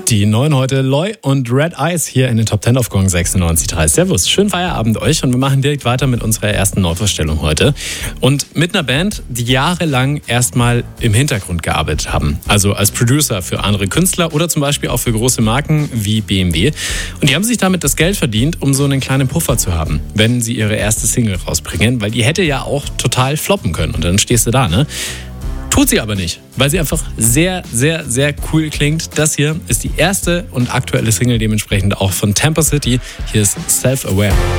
Die neuen heute, Loy und Red Eyes hier in den Top 10 auf Gong 96.3. Servus, schönen Feierabend euch und wir machen direkt weiter mit unserer ersten Neuvorstellung heute. Und mit einer Band, die jahrelang erstmal im Hintergrund gearbeitet haben. Also als Producer für andere Künstler oder zum Beispiel auch für große Marken wie BMW. Und die haben sich damit das Geld verdient, um so einen kleinen Puffer zu haben, wenn sie ihre erste Single rausbringen. Weil die hätte ja auch total floppen können und dann stehst du da, ne? Tut sie aber nicht, weil sie einfach sehr, sehr, sehr cool klingt. Das hier ist die erste und aktuelle Single dementsprechend auch von Tampa City. Hier ist Self-Aware.